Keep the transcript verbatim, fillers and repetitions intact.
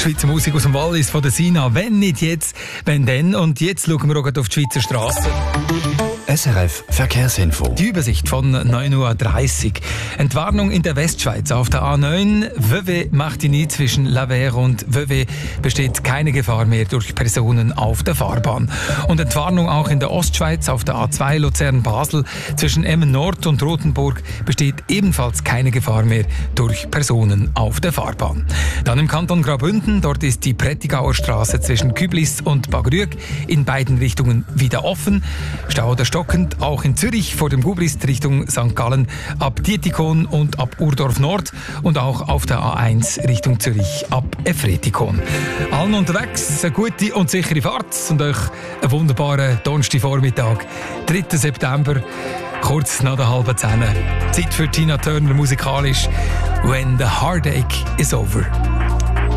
Schweizer Musik aus dem Wallis von der Sina. Wenn nicht jetzt, wenn dann. Und jetzt schauen wir auch auf die Schweizer Straßen. S R F Verkehrsinfo. Die Übersicht von neun Uhr dreißig. Entwarnung in der Westschweiz auf der A neun. Vevey Martigny zwischen Lavers und Vevey besteht keine Gefahr mehr durch Personen auf der Fahrbahn. Und Entwarnung auch in der Ostschweiz auf der A zwei Luzern-Basel zwischen Emmen Nord und Rothenburg besteht ebenfalls keine Gefahr mehr durch Personen auf der Fahrbahn. Dann im Kanton Graubünden, dort ist die Prättigauer Straße zwischen Küblis und Bagrüg in beiden Richtungen wieder offen. Stau oder stockend, auch in Zürich vor dem Gubrist Richtung Sankt Gallen ab Dietikon und ab Urdorf Nord und auch auf der A eins Richtung Zürich ab Efretikon. Allen unterwegs eine gute und sichere Fahrt und euch einen wunderbaren Donnerstagvormittag, dritter September, kurz nach der halben Zehn. Zeit für Tina Turner musikalisch «When the Heartache is Over».